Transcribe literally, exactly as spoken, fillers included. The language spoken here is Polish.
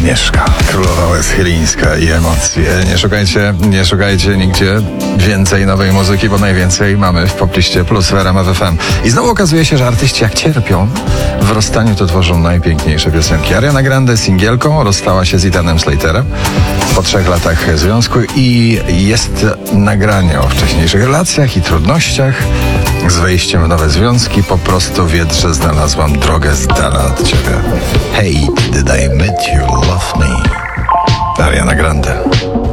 Agnieszka, królowa łez chylińska i emocje. Nie szukajcie, nie szukajcie nigdzie więcej nowej muzyki, bo najwięcej mamy w popliście plus w R M F F M. I znowu okazuje się, że artyści jak cierpią, w rozstaniu to tworzą najpiękniejsze piosenki. Ariana Grande singielką rozstała się z Ethanem Slaterem po trzech latach związku i jest nagranie o wcześniejszych relacjach i trudnościach. Z wejściem w nowe związki po prostu wie, że znalazłam drogę z dala od ciebie. Hey, did I meet you love me? Ariana Grande.